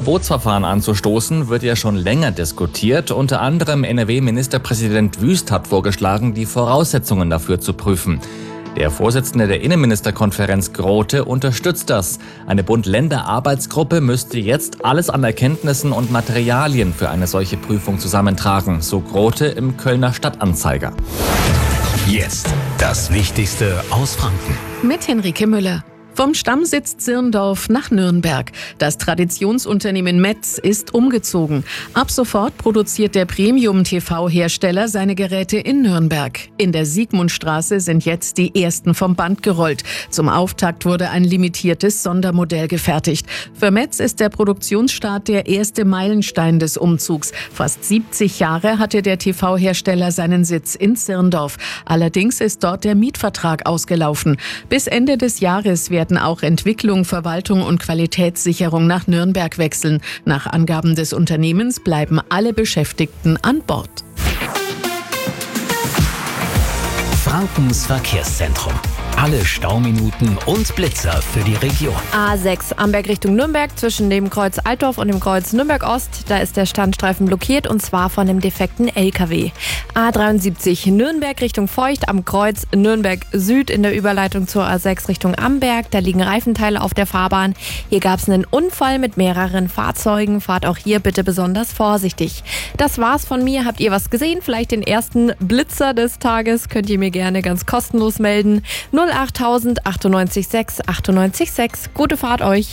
Verbotsverfahren anzustoßen, wird ja schon länger diskutiert. Unter anderem NRW-Ministerpräsident Wüst hat vorgeschlagen, die Voraussetzungen dafür zu prüfen. Der Vorsitzende der Innenministerkonferenz Grote unterstützt das. Eine Bund-Länder-Arbeitsgruppe müsste jetzt alles an Erkenntnissen und Materialien für eine solche Prüfung zusammentragen, so Grote im Kölner Stadtanzeiger. Jetzt das Wichtigste aus Franken. Mit Henrike Müller. Vom Stammsitz Zirndorf nach Nürnberg. Das Traditionsunternehmen Metz ist umgezogen. Ab sofort produziert der Premium-TV-Hersteller seine Geräte in Nürnberg. In der Siegmundstraße sind jetzt die ersten vom Band gerollt. Zum Auftakt wurde ein limitiertes Sondermodell gefertigt. Für Metz ist der Produktionsstart der erste Meilenstein des Umzugs. Fast 70 Jahre hatte der TV-Hersteller seinen Sitz in Zirndorf. Allerdings ist dort der Mietvertrag ausgelaufen. Bis Ende des Jahres werden auch Entwicklung, Verwaltung und Qualitätssicherung nach Nürnberg wechseln. Nach Angaben des Unternehmens bleiben alle Beschäftigten an Bord. Frankens Verkehrszentrum. Alle Stauminuten und Blitzer für die Region. A6 Amberg Richtung Nürnberg zwischen dem Kreuz Altdorf und dem Kreuz Nürnberg-Ost. Da ist der Standstreifen blockiert und zwar von einem defekten LKW. A73 Nürnberg Richtung Feucht am Kreuz Nürnberg Süd in der Überleitung zur A6 Richtung Amberg. Da liegen Reifenteile auf der Fahrbahn. Hier gab es einen Unfall mit mehreren Fahrzeugen. Fahrt auch hier bitte besonders vorsichtig. Das war's von mir. Habt ihr was gesehen? Vielleicht den ersten Blitzer des Tages? Könnt ihr mir gerne ganz kostenlos melden. 08000 98 6 98 6. Gute Fahrt euch.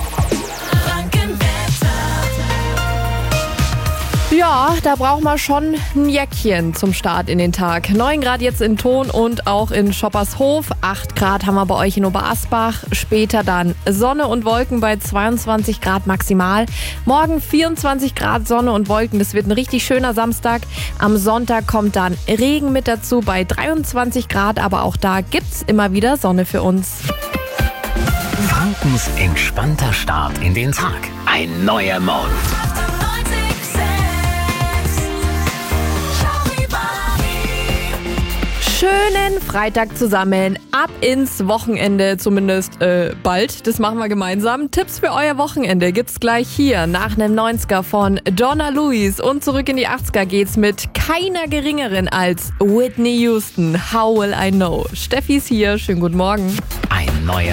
Ja, da braucht man schon ein Jäckchen zum Start in den Tag. 9 Grad jetzt in Thon und auch in Schoppershof. 8 Grad haben wir bei euch in Oberasbach. Später dann Sonne und Wolken bei 22 Grad maximal. Morgen 24 Grad Sonne und Wolken. Das wird ein richtig schöner Samstag. Am Sonntag kommt dann Regen mit dazu bei 23 Grad. Aber auch da gibt's immer wieder Sonne für uns. Frankens entspannter Start in den Tag. Ein neuer Morgen. Schönen Freitag zusammen, ab ins Wochenende zumindest bald, das machen wir gemeinsam. Tipps für euer Wochenende gibt's gleich hier nach einem 90er von Donna Louise und zurück in die 80er geht's mit keiner geringeren als Whitney Houston. How will I know? Steffi ist hier, schönen guten Morgen. Ein neuer